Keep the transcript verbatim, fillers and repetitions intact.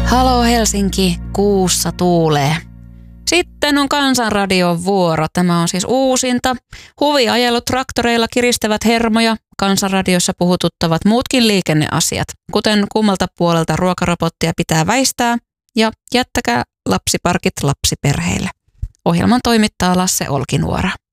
Halo Helsinki, kuussa tuulee. Sitten on Kansanradion vuoro. Tämä on siis uusinta. Huviajelut traktoreilla kiristävät hermoja. Kansanradiossa puhututtavat muutkin liikenneasiat, kuten kummalta puolelta ruokarobottia pitää väistää ja jättäkää lapsiparkit lapsiperheille. Ohjelman toimittaa Lasse Olkinuora.